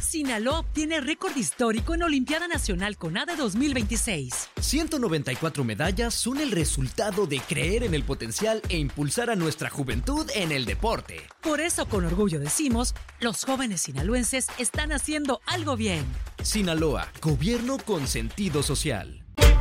Sinaloa obtiene récord histórico en Olimpiada Nacional CONADE 2026. 194 medallas son el resultado de creer en el potencial e impulsar a nuestra juventud en el deporte. Por eso, con orgullo decimos, los jóvenes sinaloenses están haciendo algo bien. Sinaloa, gobierno con sentido social.